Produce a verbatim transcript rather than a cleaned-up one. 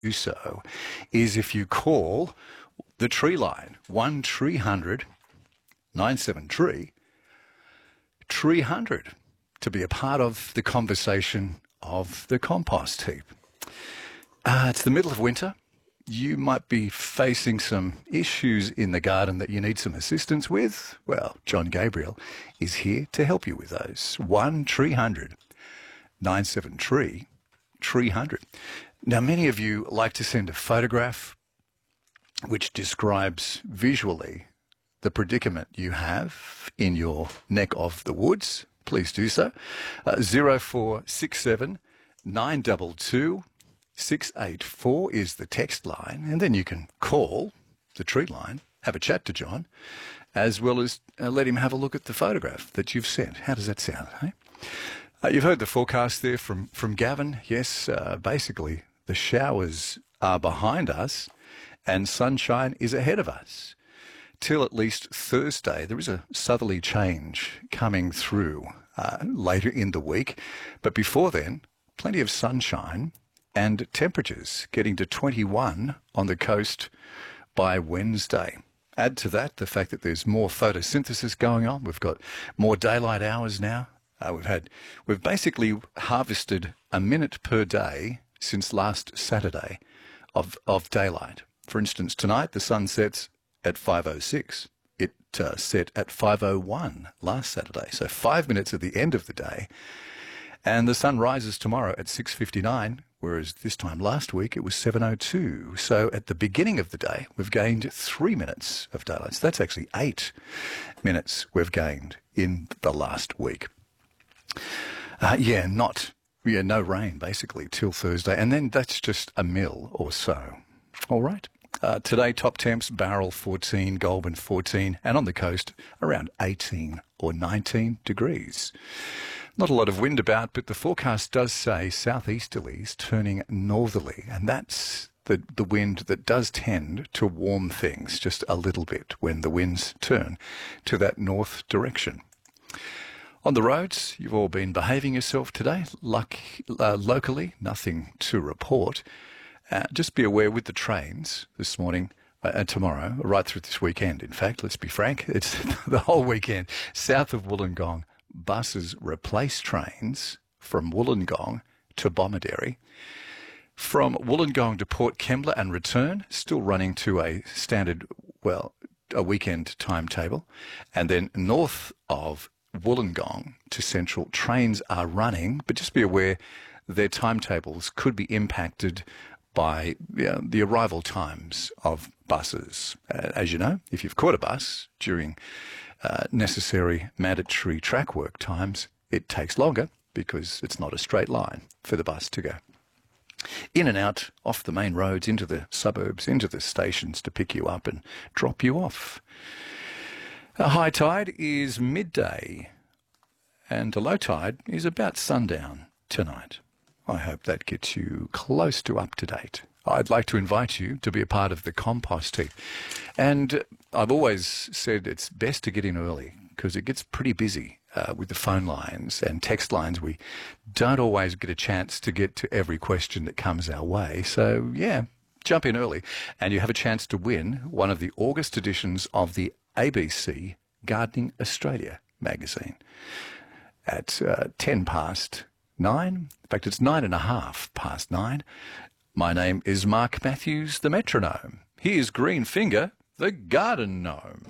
do so is if you call the tree line, one three hundred nine seven tree, three hundred, to be a part of the conversation of the compost heap. Uh, it's the middle of winter. You might be facing some issues in the garden that you need some assistance with. Well, John Gabriel is here to help you with those. one three hundred nine seven tree, three hundred. Now, many of you like to send a photograph which describes visually the predicament you have in your neck of the woods. Please do so. Uh, zero four six seven nine two two six eight four is the text line, and then you can call the tree line, have a chat to John, as well as uh, let him have a look at the photograph that you've sent. How does that sound? Hey? Uh, you've heard the forecast there from, from Gavin. Yes, uh, basically the showers are behind us and sunshine is ahead of us. Till at least Thursday, there is a southerly change coming through uh, later in the week. But before then, plenty of sunshine and temperatures getting to twenty-one on the coast by Wednesday. Add to that the fact that there's more photosynthesis going on. We've got more daylight hours now. Uh, we've had, we've basically harvested a minute per day since last Saturday of, of daylight. For instance, tonight the sun sets at five oh six. It uh, set at five oh one last Saturday, so five minutes at the end of the day. And the sun rises tomorrow at six fifty-nine, whereas this time last week it was seven oh two. So at the beginning of the day, we've gained three minutes of daylight. So that's actually eight minutes we've gained in the last week. Uh, yeah, not, yeah, no rain basically till Thursday. And then that's just a mil or so. All right. Uh, today, top temps, Barrel fourteen, Goulburn fourteen, and on the coast around eighteen or nineteen degrees. Not a lot of wind about, but the forecast does say southeasterlies turning northerly, and that's the, the wind that does tend to warm things just a little bit when the winds turn to that north direction. On the roads, you've all been behaving yourself today. Luck, uh, locally, nothing to report. Uh, just be aware with the trains this morning uh, and tomorrow, right through this weekend, in fact, let's be frank, it's the whole weekend, south of Wollongong, buses replace trains from Wollongong to Bomaderry. From Wollongong to Port Kembla and return, still running to a standard, well, a weekend timetable. And then north of Wollongong to Central, trains are running, but just be aware their timetables could be impacted by you know, the arrival times of buses. Uh, as you know, if you've caught a bus during uh, necessary mandatory track work times, it takes longer because it's not a straight line for the bus to go in and out off the main roads, into the suburbs, into the stations to pick you up and drop you off. A high tide is midday and a low tide is about sundown tonight. I hope that gets you close to up to date. I'd like to invite you to be a part of the compost heap. And I've always said it's best to get in early because it gets pretty busy uh, with the phone lines and text lines. We don't always get a chance to get to every question that comes our way. So, yeah, jump in early and you have a chance to win one of the August editions of the A B C Gardening Australia magazine at uh, ten past nine. In fact, it's nine and a half past nine. My name is Mark Matthews, the metronome. Here's Green Finger, the garden gnome.